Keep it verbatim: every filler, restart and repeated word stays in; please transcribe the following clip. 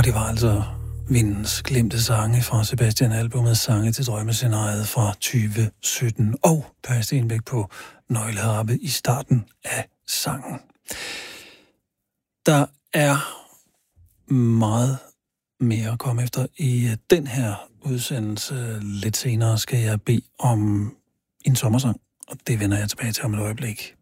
Og det var altså Vindens glemte sange fra Sebastian Albumets Sange til drømmescenariet fra tyve sytten. Og Per Stenbæk på nøgleharpe i starten af sangen. Der er meget mere at komme efter i den her udsendelse. Lidt senere skal jeg bede om en sommersang, og det vender jeg tilbage til om et øjeblik.